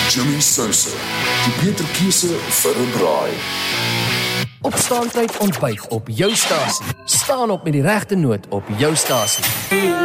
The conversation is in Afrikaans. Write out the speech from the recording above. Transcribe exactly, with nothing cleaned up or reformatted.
Jimmy Sousa, die beter keuse vir 'n braai. Opstaan tyd ontbyt op jou stasie. Staan op met die regte noot op jou stasie.